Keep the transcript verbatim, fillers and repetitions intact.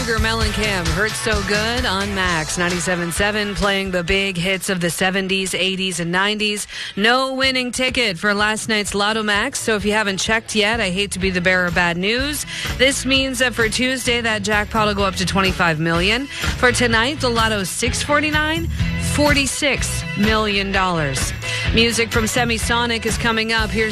Cougar Mellencamp, Hurts So Good on Max ninety-seven point seven, playing the big hits of the seventies, eighties, and nineties. No winning ticket for last night's Lotto Max, so if you haven't checked yet, I hate to be the bearer of bad news. This means that for Tuesday, that jackpot will go up to twenty-five million dollars. For tonight, the Lotto six forty-nine, forty-six million dollars. Music from Semisonic is coming up. Here's